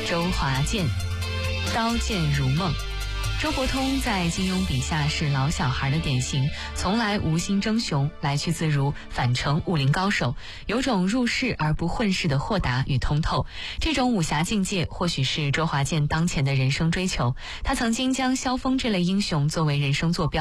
周华健，刀剑如梦。周伯通在金庸笔下是老小孩的典型，从来无心争雄，来去自如，反成武林高手，有种入世而不混世的豁达与通透。这种武侠境界或许是周华健当前的人生追求。他曾经将萧峰这类英雄作为人生坐标，